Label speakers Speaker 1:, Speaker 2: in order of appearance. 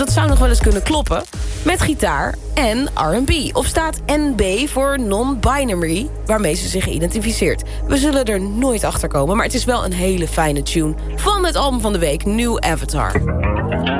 Speaker 1: Dat zou nog wel eens kunnen kloppen. Met gitaar en R&B. Of staat NB voor non-binary, waarmee ze zich identificeert. We zullen er nooit achter komen, maar het is wel een hele fijne tune van het album van de week, New Avatar.